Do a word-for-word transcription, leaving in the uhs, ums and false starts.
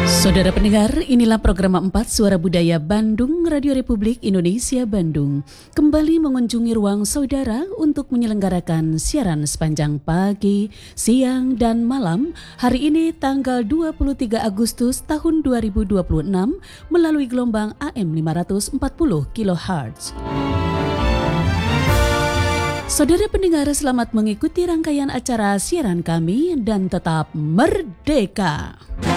Saudara pendengar, inilah program empat Suara Budaya Bandung, Radio Republik Indonesia Bandung. Kembali mengunjungi ruang saudara untuk menyelenggarakan siaran sepanjang pagi, siang, dan malam. Hari ini tanggal dua puluh tiga Agustus tahun dua ribu dua puluh enam melalui gelombang A M lima ratus empat puluh kilohertz. Saudara pendengar, selamat mengikuti rangkaian acara siaran kami dan tetap merdeka.